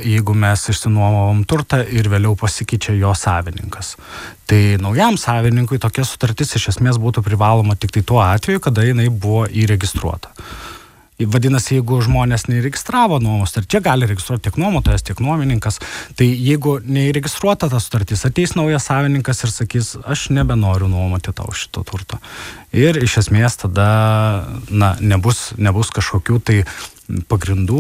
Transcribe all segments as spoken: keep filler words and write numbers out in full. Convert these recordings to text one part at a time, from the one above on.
jeigu mes išsinuomavom turtą ir vėliau pasikeičia jo savininkas. Tai naujam savininkui tokia sutartis iš esmės būtų privaloma tik tai tuo atveju, kada jinai buvo įregistruota. Vadinasi, jeigu žmonės neįregistravo nuomos, tai čia gali registruoti tiek nuomotojas, tiek nuomininkas, tai jeigu neįregistruota ta sutartis, ateis naujas savininkas ir sakys, aš nebenoriu nuomoti tau šito turto. Ir iš esmės tada na, nebus, nebus kažkokių tai pagrindų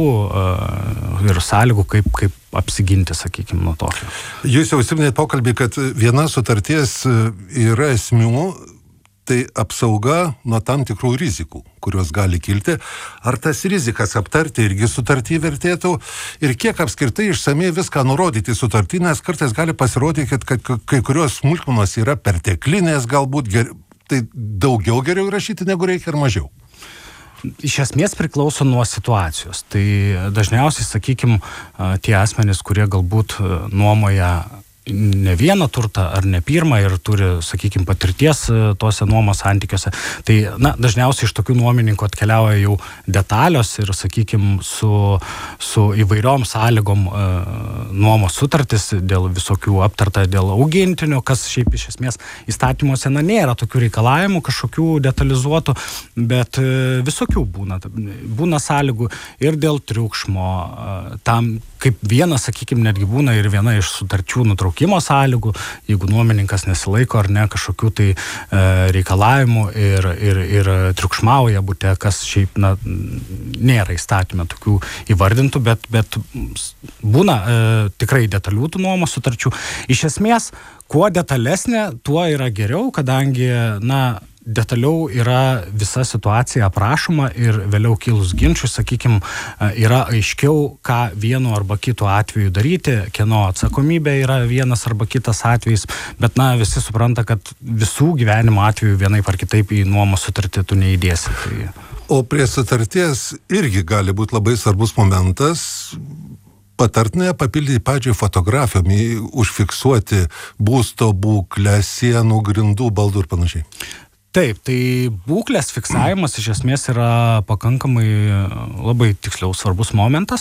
uh, ir sąlygų, kaip, kaip apsiginti, sakykime, nuo tokio. Jūs jau užsiminėte pokalbį, kad viena sutarties yra esmių, tai apsauga nuo tam tikrų rizikų, kurios gali kilti. Ar tas rizikas aptarti irgi sutartį vertėtų ir kiek apskritai išsamei viską nurodyti sutartį, nes kartais gali pasirodyti, kad, kad kai kurios smulkmenos yra perteklinės, galbūt ger... tai daugiau geriau rašyti negu reikia ar mažiau. Iš esmės priklauso nuo situacijos. Tai dažniausiai, sakykime, tie asmenys, kurie galbūt nuomoja ne vieną turtą ar ne pirmą ir turi, sakykime, patirties tose nuomos santykiuose, tai na, dažniausiai iš tokių nuomininkų atkeliauja jau detalios ir, sakykime, su, su įvairiom sąlygom e, nuomos sutartis dėl visokių aptarta dėl augintinių, kas šiaip iš esmės įstatymuose na, nėra tokių reikalavimų, kažkokių detalizuotų, bet e, visokių būna. Būna sąlygų ir dėl triukšmo, e, tam kaip vienas, sakykime, netgi būna ir viena iš sutarčių nutraukimo sąlygų, jeigu nuomininkas nesilaiko ar ne kažkokių tai e, reikalavimų ir, ir, ir triukšmauja bute, kas šiaip na, nėra įstatymė tokių įvardintų, bet, bet būna e, tikrai detalių tų nuomos sutarčių. Iš esmės, kuo detalesnė, tuo yra geriau, kadangi, na, detaliau yra visa situacija aprašoma ir vėliau kilus ginčiui, sakykime, yra aiškiau, ką vienu arba kitu atveju daryti, kieno atsakomybė yra vienas arba kitas atvejis, bet na, visi supranta, kad visų gyvenimo atveju vienaip ar kitaip į nuomos sutartį tu neįdėsi. Tai... O prie sutarties irgi gali būti labai svarbus momentas, patartinai papildyti pačiai fotografijomis, užfiksuoti būsto būklę, sienų, grindų, baldų ir panašiai. Taip, tai būklės fiksavimas iš esmės yra pakankamai labai tiksliau svarbus momentas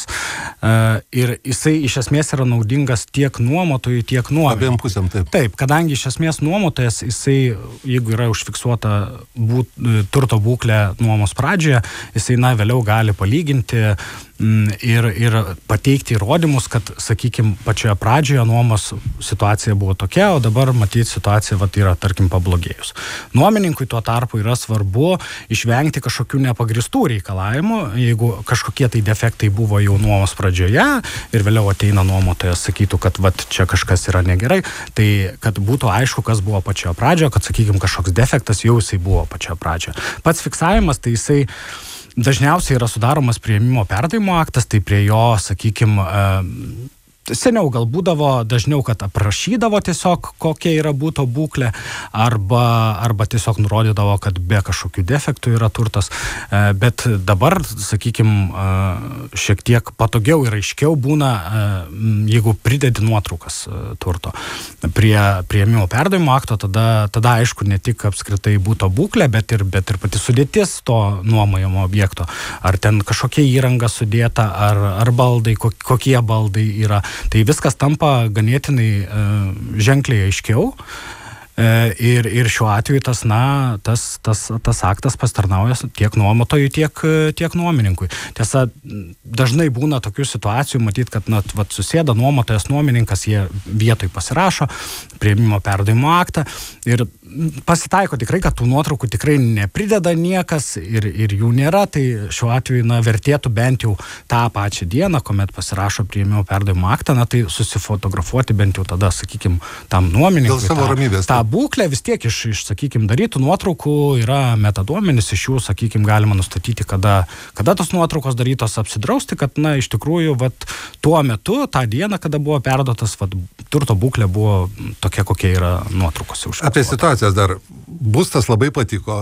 ir jisai iš esmės yra naudingas tiek nuomotojui, tiek nuomininkui. Abiem pusėm, taip. Taip, kadangi iš esmės nuomotojas, jisai, jeigu yra užfiksuota būt, turto būklė nuomos pradžioje, jisai na, vėliau gali palyginti ir, ir pateikti įrodymus, kad, sakykime, pačioje pradžioje nuomos situacija buvo tokia, o dabar matyti situacija vat, yra, tarkim, pablogėjus. Nuomininkui tuo tarpu yra svarbu išvengti kažkokių nepagristų reikalavimų, jeigu kažkokie tai defektai buvo jau nuomos pradžioje ir vėliau ateina nuomotojas, sakytų, kad vat, čia kažkas yra negerai, tai kad būtų aišku, kas buvo pačioje pradžioje, kad, sakykime, kažkoks defektas jau jisai buvo pačioje pradžioje. Pats fiksavimas, tai jisai dažniausiai yra sudaromas priėmimo perdavimo aktas, tai prie jo, sakykime, seniau gal būdavo dažniau, kad aprašydavo tiesiog, kokia yra būto būklė, arba, arba tiesiog nurodydavo, kad be kažkokių defektų yra turtas. Bet dabar, sakykime, šiek tiek patogiau ir aiškiau būna, jeigu pridedi nuotraukas turto. Prie priėmimo perdavimo akto tada, tada aišku, ne tik apskritai būto būklė, bet ir, bet ir pati sudėtis to nuomojamo objekto. Ar ten kažkokia įranga sudėta, ar, ar baldai, kokie baldai yra. Tai viskas tampa ganėtinai e, ženkliai aiškiau e, ir, ir šiuo atveju tas, na, tas, tas, tas aktas pastarnauja tiek nuomotojui, tiek, tiek nuomininkui. Tiesa, dažnai būna tokių situacijų, matyt, kad na, vat, susėda nuomotojas, nuomininkas, jie vietoj pasirašo priėmimo perdavimo aktą ir pasitaiko tikrai, kad tų nuotraukų tikrai neprideda niekas ir, ir jų nėra, tai šiuo atveju na, vertėtų bent jau tą pačią dieną, kuomet pasirašo priėmimo perdavimo aktą, na, tai susifotografuoti bent jau tada, sakykime, tam nuomininkui. Dėl savo ramybės. Ta būklė vis tiek iš, iš sakykime, darytų nuotraukų yra metaduomenys, iš jų, sakykime, galima nustatyti, kada, kada tos nuotraukos darytos, apsidrausti, kad, na, iš tikrųjų, vat, tuo metu, tą dieną, kada buvo perduotas, vat, turto būklė buvo tokia, kokia yra nuotraukose užfiksuota. Apie situacijas dar. Būstas labai patiko.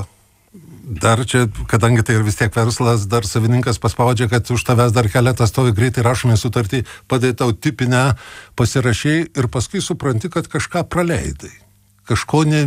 Dar čia, kadangi tai ir vis tiek verslas, dar savininkas paspaudžia, kad už tavęs dar keletas stovi, greitai rašome sutartį, padai tau tipinę, pasirašiai ir paskui supranti, kad kažką praleidai. Kažko ne,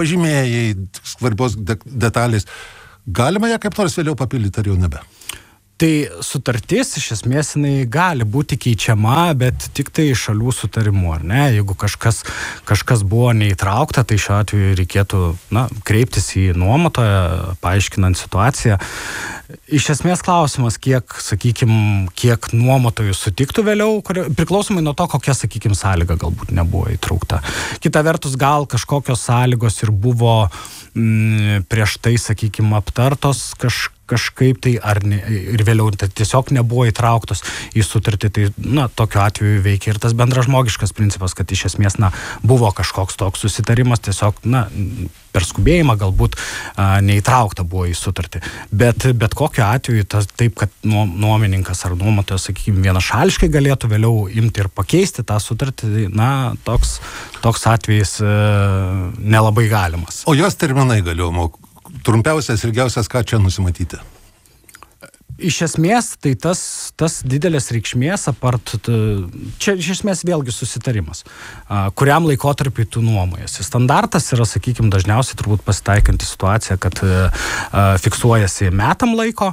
nepažymėjai, svarbios de, detalės. Galima ją kaip nors vėliau papildyti, ar jau nebe? Tai sutartis iš esmės jinai gali būti keičiama, bet tik tai šalių sutarimu, ar ne? Jeigu kažkas, kažkas buvo neįtraukta, tai šiuo atveju reikėtų na, kreiptis į nuomotoją, paaiškinant situaciją. Iš esmės klausimas, kiek, sakykime, kiek nuomotojų sutiktų vėliau, priklausomai nuo to, kokia, sakykime, sąlyga galbūt nebuvo įtraukta. Kita vertus, gal kažkokios sąlygos ir buvo mm, prieš tai, sakykime, aptartos kaž, kažkaip tai, ar ne, ir vėliau tai tiesiog nebuvo įtrauktos į sutartį, tai, na, tokiu atveju veikia ir tas bendražmogiškas principas, kad iš esmės, na, buvo kažkoks toks susitarimas, tiesiog, na, per skubėjimą galbūt a, neįtraukta buvo į sutartį. Bet, bet kokiu atveju, tas, taip, kad nuomininkas ar nuomotojas, sakykime, vienašališkai galėtų vėliau imti ir pakeisti tą sutartį, tai, na, toks, toks atvejis e, nelabai galimas. O jos terminai galiojimo, trumpiausias, ilgiausias, ką čia nusimatyti? Iš esmės, tai tas, tas didelės reikšmės, apart, čia iš esmės vėlgi susitarimas, kuriam laikotarpiui tu nuomojasi. Standartas yra, sakykime, dažniausiai turbūt pasitaikanti situacija, kad fiksuojasi metam laiko,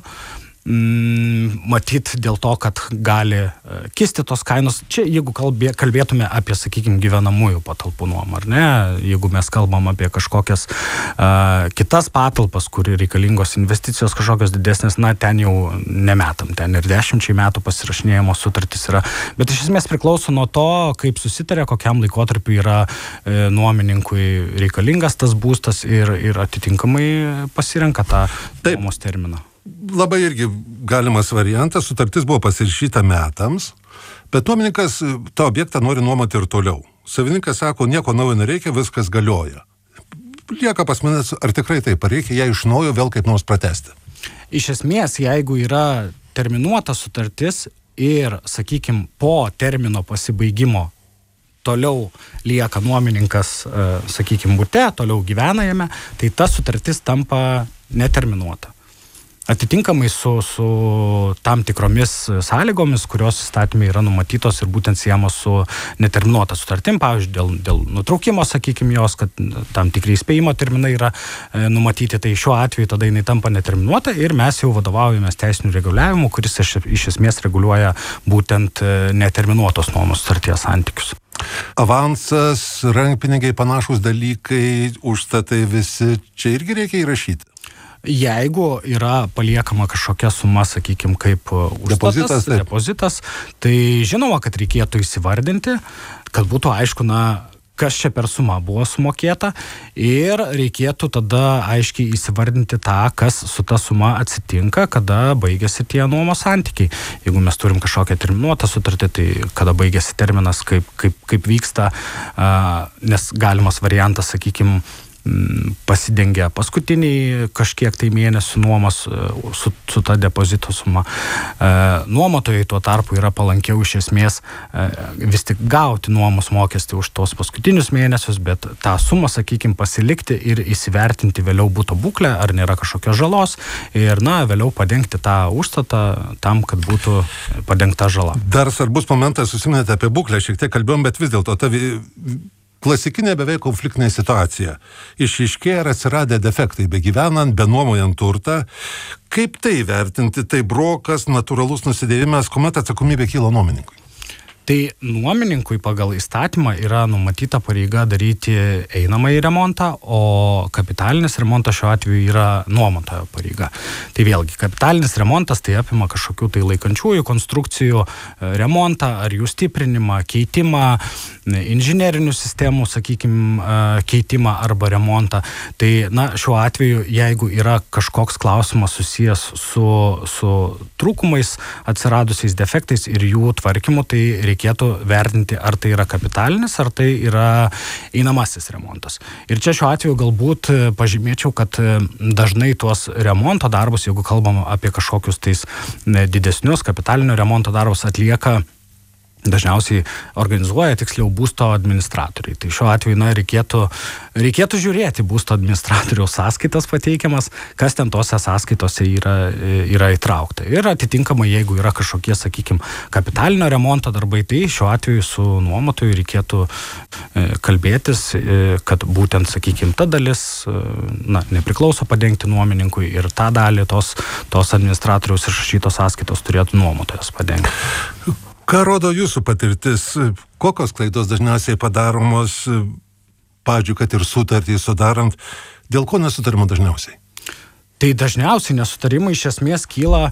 matyt dėl to, kad gali kisti tos kainos. Čia jeigu kalbė, kalbėtume apie, sakykime, gyvenamųjų patalpų nuomą, ar ne? Jeigu mes kalbam apie kažkokias uh, kitas patalpas, kur reikalingos investicijos kažkokios didesnės, na, ten jau nemetam, ten ir dešimčiai metų pasirašinėjimo sutartis yra. Bet iš esmės priklauso nuo to, kaip susitarė, kokiam laikotarpiu yra e, nuomininkui reikalingas tas būstas ir, ir atitinkamai pasirenka tą nuomos terminą. Labai irgi galimas variantas, sutartis buvo pasirašyta metams, bet nuomininkas tą objektą nori nuomoti ir toliau. Savininkas sako, nieko naujo nereikia, viskas galioja. Lieka pas manęs, ar tikrai taip, ar reikia ją iš naujo vėl kaip nors pratęsti? Iš esmės, jeigu yra terminuota sutartis ir, sakykime, po termino pasibaigimo toliau lieka nuomininkas, sakykime, bute, toliau gyvena jame, tai ta sutartis tampa neterminuota. Atitinkamai su, su tam tikromis sąlygomis, kurios įstatymai yra numatytos ir būtent siejamos su neterminuota sutartim, pavyzdžiui, dėl, dėl nutraukimo, sakykime, jos, kad tam tikrai įspėjimo terminai yra e, numatyti, tai šiuo atveju tada jinai tampa neterminuota ir mes jau vadovaujamės teisinių reguliavimų, kuris iš, iš esmės reguliuoja būtent e, neterminuotos nuomos sutarties santykius. Avansas, rankpinigiai, panašūs dalykai, užstatai visi, čia irgi reikia įrašyti? Jeigu yra paliekama kažkokia suma, sakykime, kaip užstatas, depozitas, depozitas, tai žinoma, kad reikėtų įsivardinti, kad būtų aišku, na, kas čia per suma buvo sumokėta ir reikėtų tada aiškiai įsivardinti tą, kas su ta suma atsitinka, kada baigėsi tie nuomos santykiai. Jeigu mes turim kažkokią terminuotą sutartį, tai kada baigėsi terminas, kaip, kaip, kaip vyksta, nes galimas variantas, sakykime, pasidengia paskutiniai kažkiek tai mėnesių nuomos su, su ta depozito suma. E, nuomotojai tuo tarpu yra palankiau iš esmės e, vis tik gauti nuomos mokestį už tos paskutinius mėnesius, bet tą sumą, sakykime, pasilikti ir įsivertinti vėliau buto būklę, ar nėra kažkokios žalos ir, na, vėliau padengti tą užstatą tam, kad būtų padengta žala. Dar svarbus momentas, susiminėte apie būklę, šiek tiek kalbėjom, bet vis dėlto ta klasikinė beveik konfliktinė situacija. Išryškėja ir atsiradę defektai, begyvenant, benuomojant turtą. Kaip tai vertinti? Tai brokas, natūralus nusidėvimas, kuomet atsakomybė kyla nuomininkui? Tai nuomininkui pagal įstatymą yra numatyta pareiga daryti einamąjį remontą, o kapitalinis remontas šiuo atveju yra nuomotojo pareiga. Tai vėlgi, kapitalinis remontas tai apima kažkokių tai laikančiųjų konstrukcijų remontą, ar jų stiprinimą, keitimą, inžinerinių sistemų, sakykime, keitimą arba remontą. Tai, na, šiuo atveju, jeigu yra kažkoks klausimas susijęs su, su trūkumais, atsiradusiais defektais ir jų tvarkymu, tai reikėtų vertinti, ar tai yra kapitalinis, ar tai yra einamasis remontas. Ir čia šiuo atveju galbūt pažymėčiau, kad dažnai tuos remonto darbus, jeigu kalbam apie kažkokius tais didesnius kapitalinio remonto darbus, atlieka dažniausiai organizuoja tiksliau būsto administratoriai. Tai šiuo atveju na, reikėtų, reikėtų žiūrėti būsto administratoriaus sąskaitas pateikiamas, kas ten tose sąskaitose yra, yra įtraukta. Ir atitinkamai, jeigu yra kažkokie, sakykime, kapitalinio remonto darbai, tai šiuo atveju su nuomotoju reikėtų kalbėtis, kad būtent, sakykime, ta dalis na, nepriklauso padengti nuomininkui ir tą dalį tos, tos administratoriaus išrašytos sąskaitos turėtų nuomotojas padengti. Ką rodo jūsų patirtis? Kokios klaidos dažniausiai padaromos, pavyzdžiui, kad ir sutartį sudarant, dėl ko nesutarimo dažniausiai? Tai dažniausiai nesutarimai iš esmės kyla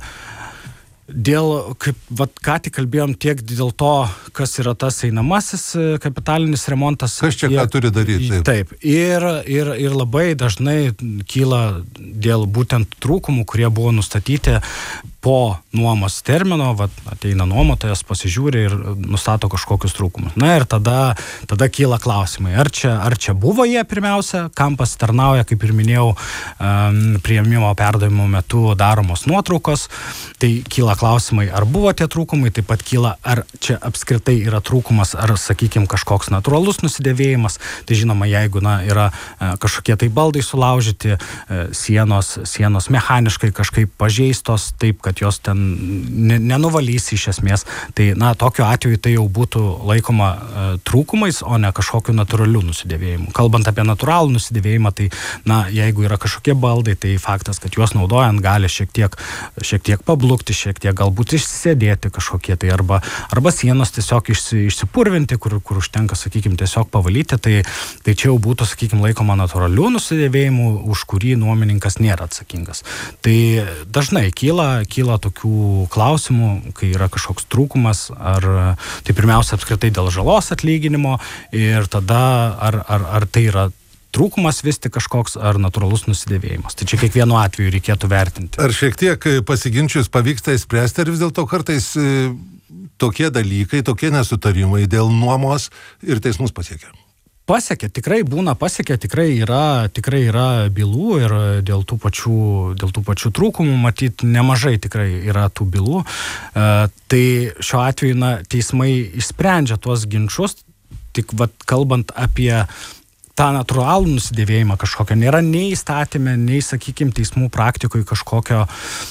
dėl, kaip vat, ką tik kalbėjom, tiek dėl to, kas yra tas einamasis kapitalinis remontas. Kas čia ką turi daryti? Taip. taip. Ir, ir, ir labai dažnai kyla dėl būtent trūkumų, kurie buvo nustatyti po nuomos termino, vat, ateina nuomotojas, pasižiūri ir nustato kažkokius trūkumus. Na ir tada, tada kyla klausimai, ar čia, ar čia buvo jie pirmiausia, kam pasitarnauja, kaip ir minėjau, um, priėmimo perdavimo metu daromos nuotraukos, tai kyla klausimai, ar buvo tie trūkumai, taip pat kyla, ar čia apskritai yra trūkumas, ar, sakykime, kažkoks natūralus nusidėvėjimas. Tai žinoma, jeigu na, yra e, kažkokie tai baldai sulaužyti, e, sienos, sienos mechaniškai kažkaip pažeistos, taip, kad jos ten nenuvalys iš esmės, tai na, tokiu atveju tai jau būtų laikoma e, trūkumais, o ne kažkokiu natūraliu nusidėvėjimu. Kalbant apie natūralų nusidėvėjimą, tai na, jeigu yra kažkokie baldai, tai faktas, kad juos naudojant gali šiek tiek, šiek tiek pablukti, šiek tiek galbūt išsėdėti kažkokie, tai arba, arba sienos tiesiog išsi, išsipurvinti, kur, kur užtenka, sakykime, tiesiog pavalyti, tai, tai čia jau būtų, sakykime, laikoma natūraliu nusidėvėjimu, už kurį nuomininkas nėra atsakingas. Tai dažnai kyla, kyla tokių klausimų, kai yra kažkoks trūkumas, ar tai pirmiausia apskritai dėl žalos atlyginimo ir tada ar, ar, ar tai yra trūkumas vis tik kažkoks ar natūralus nusidėvėjimas. Tai čia kiekvienu atveju reikėtų vertinti. Ar šiek tiek pasiginčius pavyksta įspręsti, ar vis dėlto kartais tokie dalykai, tokie nesutarimai dėl nuomos ir teismus pasiekia? Pasiekia, tikrai būna pasiekia, tikrai yra, tikrai yra bylų ir dėl tų pačių, dėl tų pačių trūkumų, matyt, nemažai tikrai yra tų bylų. E, tai šiuo atveju na, teismai išsprendžia tuos ginčus, tik vat, kalbant apie tą natūralų nusidėvėjimą kažkokio. Nėra nei įstatymė, nei, sakykime, teismų praktikoje kažkokio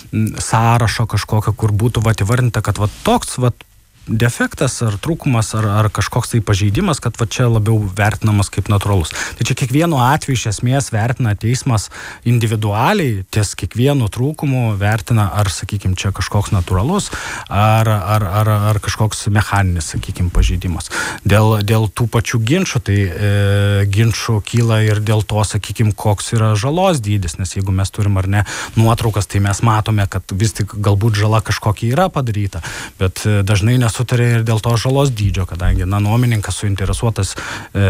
sąrašo, kažkokio, kur būtų vat, įvardinta, kad vat, toks vat, defektas ar trūkumas ar, ar kažkoks tai pažeidimas, kad va čia labiau vertinamas kaip natūralus. Tai čia kiekvienu atveju iš esmės vertina teismas individualiai, ties kiekvienu trūkumu vertina, ar, sakykime, čia kažkoks natūralus, ar, ar, ar, ar kažkoks mechaninis, sakykime, pažeidimas. Dėl, dėl tų pačių ginčių, tai e, ginčių kyla ir dėl to, sakykime, koks yra žalos dydis, nes jeigu mes turim ar ne nuotraukas, tai mes matome, kad vis tik galbūt žala kažkokia yra padaryta, bet e, dažnai nesu sutarė ir dėl to žalos dydžio, kadangi na, nuomininkas suinteresuotas e,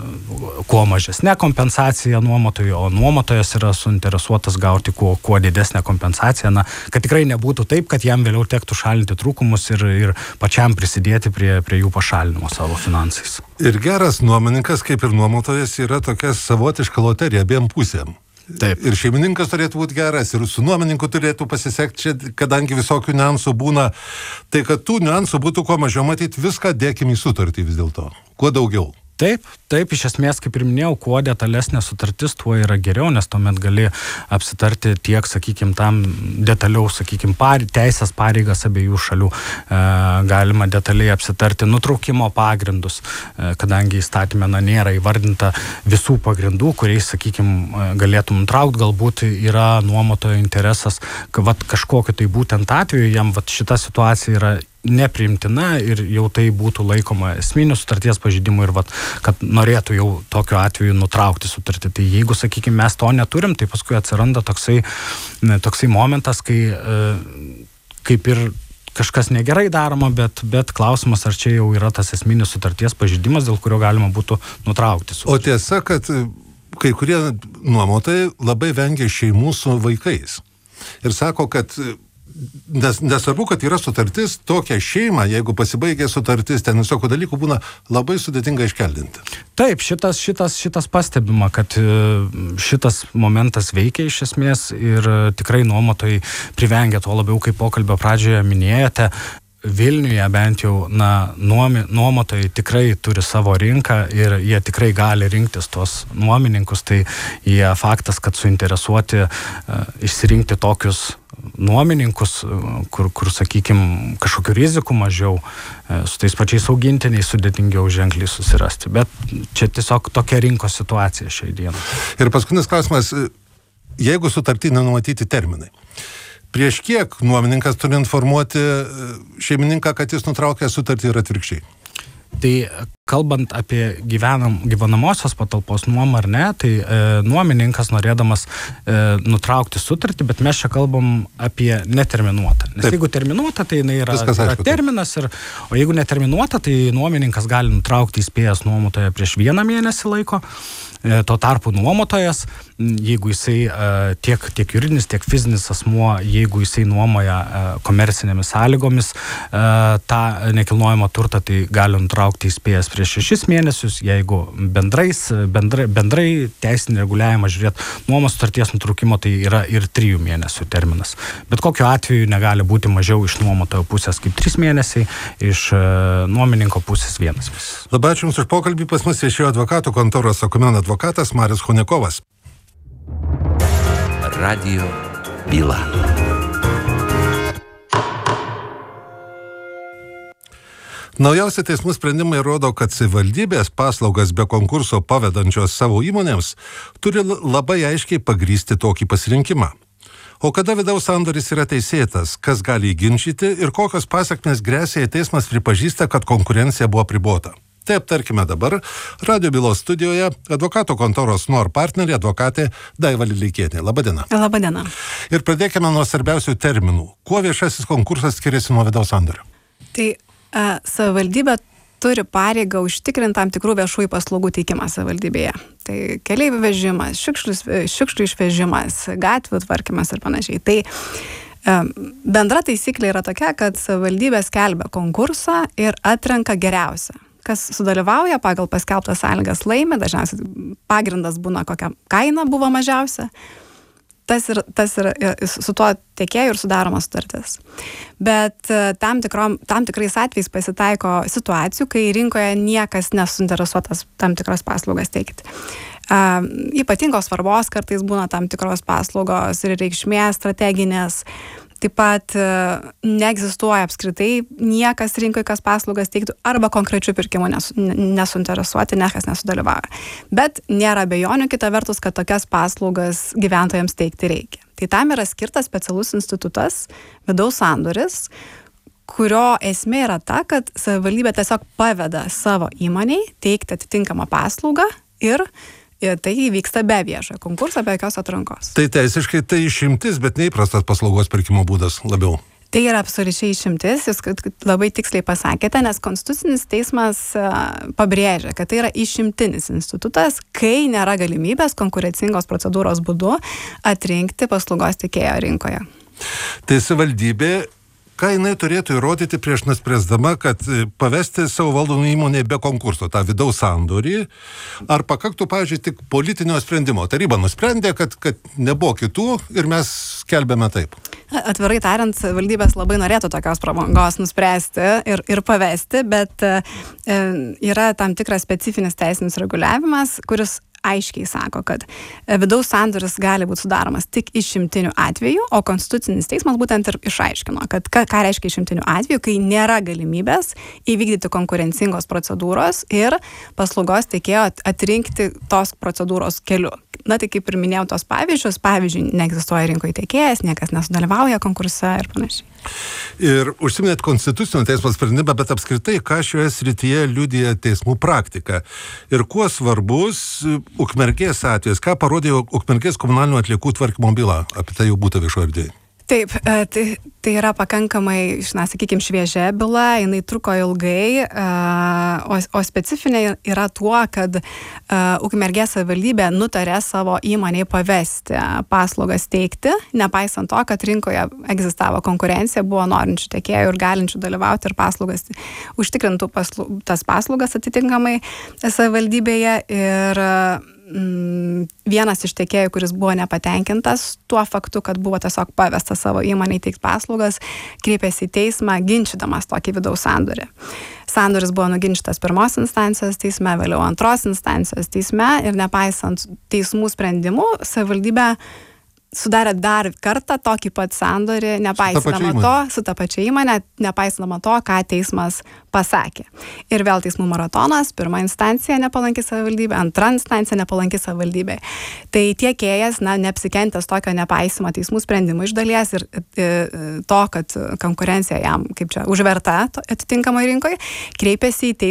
kuo mažesnė kompensacija nuomotojui, o nuomotojas yra suinteresuotas gauti kuo, kuo didesnę kompensaciją, na, kad tikrai nebūtų taip, kad jam vėliau tektų šalinti trūkumus ir, ir pačiam prisidėti prie, prie jų pašalinimo savo finansais. Ir geras nuomininkas, kaip ir nuomotojas, yra tokia savotiška loterija abiem pusėm. Taip. Ir šeimininkas turėtų būti geras, ir su nuomininku turėtų pasisekti, čia, kadangi visokių niuansų būna, tai kad tų niuansų būtų kuo mažiau, matyti viską dėkim į sutartį vis dėlto, kuo daugiau. Taip, taip, iš esmės, kaip ir minėjau, kuo detalesnė sutartis, tuo yra geriau, nes tuomet gali apsitarti tiek, sakykime, tam detaliau, sakykime, par, teisės pareigas abiejų šalių. E, galima detaliai apsitarti nutraukimo pagrindus, e, kadangi įstatymė na, nėra įvardinta visų pagrindų, kuriais, sakykime, galėtum nutraukti, galbūt yra nuomotojo interesas, kad vat, kažkokiu tai būtent atveju jam vat, šita situacija yra nepriimtina ir jau tai būtų laikoma esminių sutarties pažeidimų ir vat, kad norėtų jau tokiu atveju nutraukti sutartį. Tai jeigu, sakykime, mes to neturim, tai paskui atsiranda toksai, toksai momentas, kai kaip ir kažkas negerai daroma, bet, bet klausimas, ar čia jau yra tas esminis sutarties pažeidimas, dėl kurio galima būtų nutraukti sutartį. O tiesa, kad kai kurie nuomotojai labai vengia šeimų su vaikais. Ir sako, kad Nes, nesvarbu, kad yra sutartis, tokią šeimą, jeigu pasibaigė sutartis, ten visokių dalykų būna labai sudėtinga iškeldinti. Taip, šitas, šitas, šitas pastebima, kad šitas momentas veikia iš esmės ir tikrai nuomotojai privengia, tuo labiau, kaip pokalbio pradžioje minėjote, Vilniuje bent jau, na, nuomi, nuomotojai tikrai turi savo rinką ir jie tikrai gali rinktis tuos nuomininkus, tai jie faktas, kad suinteresuoti uh, išsirinkti tokius nuomininkus, kur, kur sakykime, kažkokių rizikų mažiau, uh, su tais pačiais augintiniais sudėtingiau ženkliai susirasti. Bet čia tiesiog tokia rinkos situacija šiai dienai. Ir paskutinis klausimas, jeigu sutartį nenumatyti terminai, prieš kiek nuomininkas turi informuoti šeimininką, kad jis nutraukė sutartį ir atvirkščiai? Tai kalbant apie gyvenam, gyvenamosios patalpos nuomą ar ne, tai e, nuomininkas norėdamas e, nutraukti sutartį, bet mes čia kalbam apie neterminuotą. Nes Taip. Jeigu terminuota, tai jinai yra, Viskas, yra aišku, terminas, ir, o jeigu neterminuota, tai nuomininkas gali nutraukti įspėjęs nuomotoją prieš vieną mėnesį laiko. Tuo tarpu nuomotojas, jeigu jisai tiek, tiek juridinis, tiek fizinis asmuo, jeigu jisai nuomoja komercinėmis sąlygomis tą nekilnojamą turtą, tai gali nutraukti įspėjęs prieš šešis mėnesius, jeigu bendrais, bendrai, bendrai teisinį reguliavimą žiūrėt, nuomos sutarties nutraukimo tai yra ir trijų mėnesių terminas. Bet kokiu atveju negali būti mažiau iš nuomotojo pusės kaip trys mėnesiai, iš nuomininko pusės vienas mėnesis. Labai ačiū Jums už pokalbį, pas mus viešėjo advokatų kontoros Akumena advokatas Marius Chuniakovas. Radio byla. Naujausi teismų sprendimai rodo, kad savivaldybės paslaugas be konkurso pavedančios savo įmonėms turi labai aiškiai pagrįsti tokį pasirinkimą. O kada vidaus sandoris yra teisėtas, kas gali įginčyti ir kokios pasekmės gresia, jei teismas pripažįsta, kad konkurencija buvo apribota. Tai aptarkime dabar. Radio bylos studijoje advokatų kontoros Nor partnerė advokatė Daiva Lileikienė. Labadiena. Labadiena. Ir pradėkime nuo svarbiausių terminų. Kuo viešasis konkursas skiriasi nuo vidaus sandorio? Tai e, savivaldybė turi pareigą užtikrinti tam tikrų viešųjų paslaugų teikimą savivaldybėje. Tai keleivių vežimas, šiukšlių, šiukšlių išvežimas, gatvių tvarkymas ir panašiai. Tai e, bendra taisyklė yra tokia, kad savivaldybė skelbia konkursą ir atrenka geriausią. Kas sudalyvauja pagal paskelbtas sąlygas laimi, dažniausiai pagrindas būna, kokia kaina buvo mažiausia. Tas ir, tas ir su tuo tiekėju ir sudaroma sutartis. Bet tam, tikrom, tam tikrais atvejais pasitaiko situacijų, kai rinkoje niekas nesuinteresuotas tam tikros paslaugas teikti. Uh, ypatingos svarbos kartais būna tam tikros paslaugos ir reikšmės strateginės. Taip pat neegzistuoja apskritai niekas rinkoje, kas paslaugas teiktų, arba konkrečių pirkimų nesu, nesuinteresuoti, niekas nesudalyvauja. Bet nėra abejonių kita vertus, kad tokias paslaugas gyventojams teikti reikia. Tai tam yra skirtas specialus institutas, vidaus sandoris, kurio esmė yra ta, kad savivaldybė tiesiog paveda savo įmoniai teikti atitinkamą paslaugą ir Ir tai įvyksta be viešojo konkurso, be jokios atrankos. Tai teisiškai tai išimtis, bet neįprastas paslaugos pirkimo būdas labiau. Tai yra absoliučiai išimtis, jūs labai tiksliai pasakėte, nes Konstitucinis teismas pabrėžia, kad tai yra išimtinis institutas, kai nėra galimybės konkurencingos procedūros būdu atrinkti paslaugos teikėjo rinkoje. Tai savivaldybė, ką jinai turėtų įrodyti prieš nuspręsdama, kad pavesti savo valdomą įmonę be konkurso, tą vidaus sandorį, ar pakaktų, pavyzdžiui, tik politinio sprendimo? Taryba nusprendė, kad, kad nebuvo kitų ir mes skelbėme taip. Atvirai tariant, valdybės labai norėtų tokios prabangos nuspręsti ir, ir pavesti, bet e, yra tam tikras specifinis teisinis reguliavimas, kuris aiškiai sako, kad vidaus sandoris gali būti sudaromas tik išimtiniu atveju, o Konstitucinis teismas būtent ir išaiškino, kad ką, ką reiškia išimtiniu atveju, kai nėra galimybės įvykdyti konkurencingos procedūros ir paslaugos teikėjo atrinkti tos procedūros keliu. Na tai kaip ir minėjau tos pavyzdžius, pavyzdžiui, neegzistuoja rinkoje teikėjas, niekas nesudalyvauja konkurse ir panašiai. Ir užsiminėt Konstitucinio teismo sprendimą, bet apskritai, ką šioje srityje liudija teismų praktika ir kuo svarbus Ukmergės atvejis, ką parodė Ukmergės komunalinių atliekų tvarkymo byla, apie tai jau būtų viešoje erdvėje. Taip, tai, tai yra pakankamai, na, sakykime, šviežia byla, jinai truko ilgai, o, o specifinė yra tuo, kad Ukmergės savivaldybė nutarė savo įmonei pavesti paslaugas teikti, nepaisant to, kad rinkoje egzistavo konkurencija, buvo norinčių tiekėjų ir galinčių dalyvauti ir paslaugas, užtikrintų paslu, tas paslaugas atitinkamai savivaldybėje ir vienas iš tiekėjų, kuris buvo nepatenkintas tuo faktu, kad buvo tiesiog pavesta savo įmonei teikti paslaugas, kreipėsi į teismą, ginčydamas tokį vidaus sandorį. Sandoris buvo nuginčytas pirmos instancijos teisme, vėliau antros instancijos teisme ir nepaisant teismų sprendimų, savivaldybė sudarė dar kartą tokį pat sandorį, nepaisydama to, su ta pačia įmonė, nepaisydama to, ką teismas pasakė. Ir vėl teismų maratonas, pirma instancija nepalanki savivaldybė, antra instancija nepalanki savivaldybė. Tai tiekėjas, na, neapsikentęs tokio nepaisimo teismų sprendimų iš dalies ir e, to, kad konkurencija jam, kaip čia, užverta atitinkamai rinkoje, kreipėsi į teismą